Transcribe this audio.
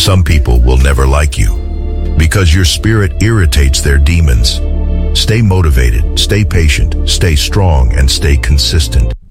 Some people will never like you because your spirit irritates their demons. Stay motivated, stay patient, stay strong, and stay consistent.